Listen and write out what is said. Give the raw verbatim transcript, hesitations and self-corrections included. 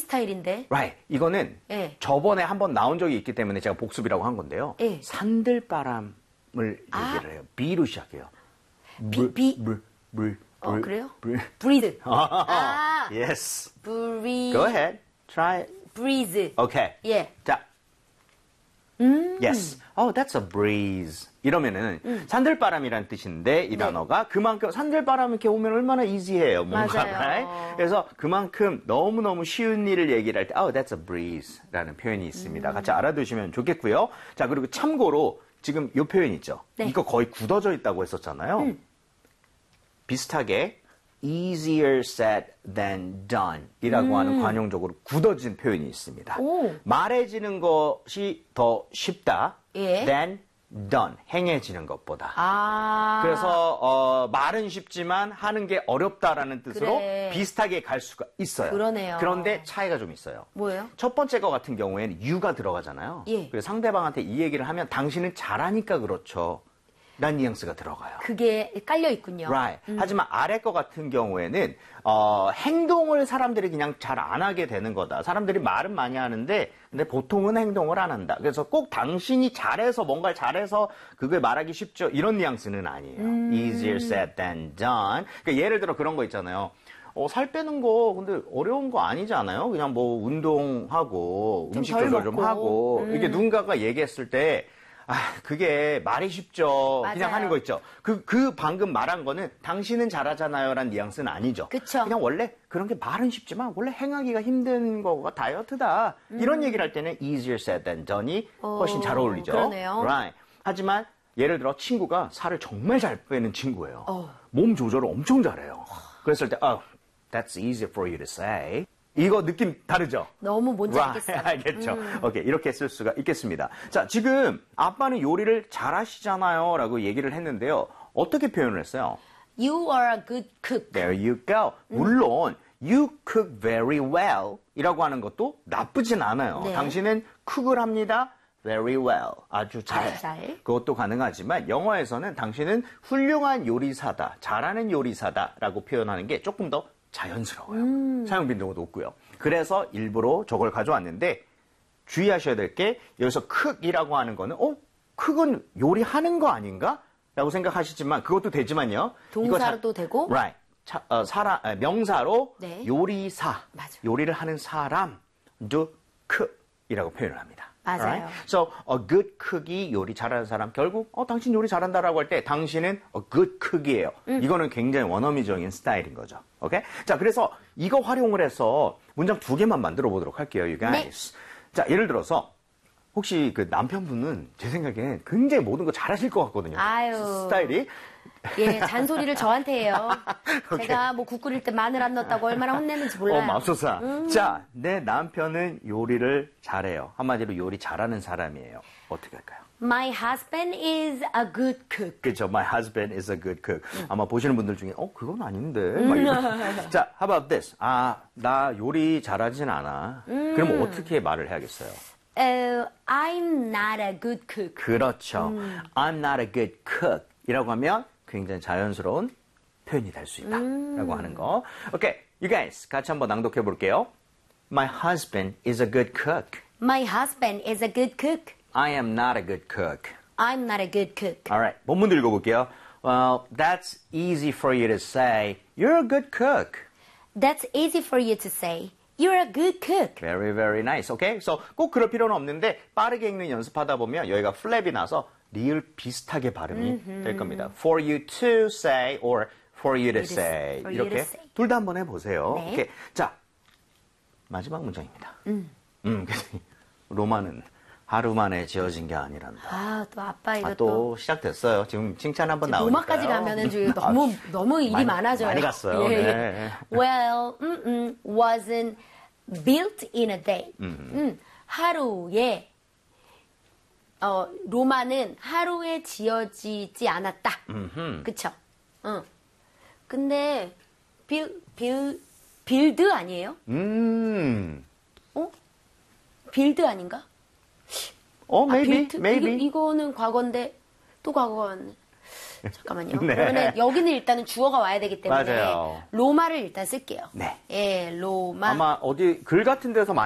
스타일인데. Right. 이거는 예. 저번에 한번 나온 적이 있기 때문에 제가 복습이라고 한 건데요. 예. 산들바람을 아. 얘기를 해요. B로 시작해요. 비, 비. 물, 물, 어, 물, 그래요? 물. breathe. 아. Yes. breathe. Go ahead. Try it. breathe. Okay. 예. 자. 음. Yes. Oh, that's a breeze. 이러면은 음. 산들바람이라는 뜻인데 이 네. 단어가 그만큼 산들바람 이렇게 오면 얼마나 easy해요. 뭔가. 맞아요. Right? 그래서 그만큼 너무너무 쉬운 일을 얘기를 할 때 oh, that's a breeze라는 표현이 있습니다. 음. 같이 알아두시면 좋겠고요. 자, 그리고 참고로 지금 이 표현 있죠. 네. 이거 거의 굳어져 있다고 했었잖아요. 음. 비슷하게 easier said than done 이라고 음. 하는 관용적으로 굳어진 표현이 있습니다. 오. 말해지는 것이 더 쉽다 예. than done, 행해지는 것보다. 아. 그래서 어, 말은 쉽지만 하는 게 어렵다라는 뜻으로 그래. 비슷하게 갈 수가 있어요. 그러네요. 그런데 차이가 좀 있어요. 뭐예요? 첫 번째 거 같은 경우에는 you가 들어가잖아요. 예. 그래서 상대방한테 이 얘기를 하면 당신은 잘하니까 그렇죠. 란 뉘앙스가 들어가요. 그게 깔려 있군요. Right. 음. 하지만 아래 거 같은 경우에는 어, 행동을 사람들이 그냥 잘 안 하게 되는 거다. 사람들이 말은 많이 하는데 근데 보통은 행동을 안 한다. 그래서 꼭 당신이 잘해서 뭔가를 잘해서 그걸 말하기 쉽죠. 이런 뉘앙스는 아니에요. 음. Easier said than done. 그러니까 예를 들어 그런 거 있잖아요. 어, 살 빼는 거 근데 어려운 거 아니잖아요. 그냥 뭐 운동하고 좀 음식 덜 조절 좀 먹고. 하고 음. 이게 누군가가 얘기했을 때 아, 그게 말이 쉽죠. 맞아요. 그냥 하는 거 있죠. 그, 그 방금 말한 거는 당신은 잘하잖아요. 라는 뉘앙스는 아니죠. 그쵸. 그냥 원래 그런 게 말은 쉽지만 원래 행하기가 힘든 거가 다이어트다. 음. 이런 얘기를 할 때는 easier said than done이 훨씬 어, 잘 어울리죠. 그러네요. Right. 하지만 예를 들어 친구가 살을 정말 잘 빼는 친구예요. 어. 몸 조절을 엄청 잘해요. 그랬을 때, oh, that's easy for you to say. 이거 느낌 다르죠? 너무 뭔지 Right. 알겠어요. 알겠죠. 음. 오케이. 이렇게 쓸 수가 있겠습니다. 자, 지금 아빠는 요리를 잘하시잖아요. 라고 얘기를 했는데요. 어떻게 표현을 했어요? You are a good cook. There you go. 물론, you cook very well. 이라고 하는 것도 나쁘진 않아요. 네. 당신은 쿡을 합니다. very well. 아주 잘. 아주 잘. 그것도 가능하지만 영어에서는 당신은 훌륭한 요리사다. 잘하는 요리사다. 라고 표현하는 게 조금 더 자연스러워요. 음. 사용 빈도가 높고요. 그래서 일부러 저걸 가져왔는데 주의하셔야 될 게 여기서 cook이라고 하는 거는 어? cook은 요리하는 거 아닌가? 라고 생각하시지만 그것도 되지만요. 동사로도 되고. Right. 차, 어, 사람, 아, 명사로 네. 요리사, 맞아. 요리를 하는 사람, do cook이라고 표현을 합니다. 맞아요. Alright? So a good cook이 요리 잘하는 사람 결국 어 당신 요리 잘한다라고 할 때 당신은 a good cook이에요. 음. 이거는 굉장히 원어민적인 스타일인 거죠. 오케이? 자, 그래서 이거 활용을 해서 문장 두 개만 만들어 보도록 할게요, you guys. 네. 자, 예를 들어서 혹시 그 남편분은 제 생각엔 굉장히 모든 거 잘하실 것 같거든요. 아유. 스타일이. 예, 잔소리를 저한테 해요. 오케이. 제가 뭐 국 끓일 때 마늘 안 넣었다고 얼마나 혼냈는지 몰라요. 어, 맙소사. 음. 자, 내 남편은 요리를 잘해요. 한마디로 요리 잘하는 사람이에요. 어떻게 할까요? My husband is a good cook. 그렇죠. My husband is a good cook. 아마 보시는 분들 중에 어 그건 아닌데. 막 이런. 자, how about this? 아, 나 요리 잘하진 않아. 그럼 어떻게 말을 해야겠어요? Uh, I'm not a good cook. 그렇죠. I'm not a good cook. 이라고 하면 굉장히 자연스러운 표현이 될 수 있다. 라고 하는 거. 오케이. You guys 같이 한번 낭독해 볼게요. My husband is a good cook. My husband is a good cook. I am not a good cook. I'm not a good cook. Alright. 본문도 읽어볼게요. Well, that's easy for you to say. You're a good cook. That's easy for you to say. You're a good cook. Very, very nice. Okay? So 꼭 그럴 필요는 없는데 빠르게 읽는 연습하다 보면 여기가 플랩이 나서 리을 비슷하게 발음이 될 겁니다. For you to say or for you to say. for you 이렇게 to say. 둘 다 한번 해보세요. 네. 오케이. 자, 마지막 문장입니다. 음. 음, 로마는 하루 만에 지어진 게 아니란다. 아, 또 아빠 이거 아, 또. 또 시작됐어요. 지금 칭찬 한번 나오니까요. 로마까지 가면은 지금 너무 너무 일이 많이, 많아져요. 많이 갔어요. 예, 예. 네. Well, mm, mm, wasn't built in a day. 음, 하루에 어, 로마는 하루에 지어지지 않았다. 음흠. 그쵸? 응. 근데 빌, 빌, 빌드 아니에요? 음. 어? 빌드 아닌가? 어, 아, maybe, 빌드? maybe. 이거, 이거는 과거인데 또 과거는 잠깐만요. 네. 그러면 여기는 일단은 주어가 와야 되기 때문에 맞아요. 로마를 일단 쓸게요. 네. 예, 로마. 아마 어디 글 같은 데서 많이